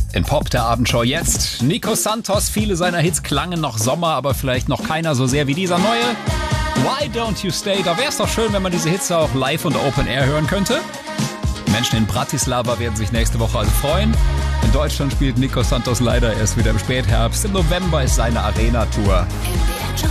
In Pop der Abendshow jetzt Nico Santos. Viele seiner Hits klangen noch Sommer, aber vielleicht noch keiner so sehr wie dieser neue. Why Don't You Stay? Da wäre es doch schön, wenn man diese Hits auch live und Open Air hören könnte. Menschen in Bratislava werden sich nächste Woche also freuen. In Deutschland spielt Nico Santos leider erst wieder im Spätherbst. Im November ist seine Arena-Tour.